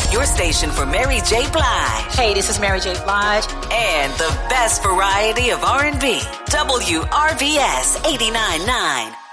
Your station for Mary J. Blige. Hey, this is Mary J. Blige. And the best variety of R&B. WRVS 89.9.